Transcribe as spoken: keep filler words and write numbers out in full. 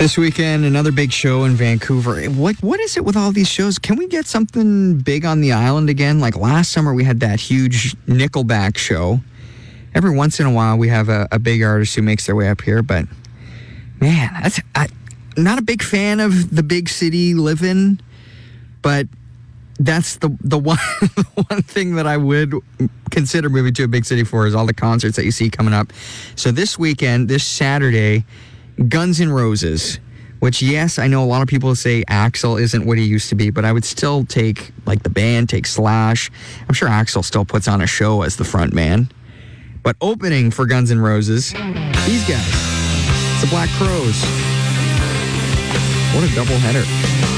This weekend, another big show in Vancouver. What What is it with all these shows? Can we get something big on the island again? Like last summer, we had that huge Nickelback show. Every once in a while, we have a, a big artist who makes their way up here. But, man, that's I, not a big fan of the big city living. But that's the, the, one, the one thing that I would consider moving to a big city for is all the concerts that you see coming up. So this weekend, this Saturday, Guns N' Roses, which, yes, I know a lot of people say Axl isn't what he used to be, but I would still take, like, the band, take Slash. I'm sure Axl still puts on a show as the front man. But opening for Guns N' Roses, these guys. It's the Black Crowes. What a doubleheader.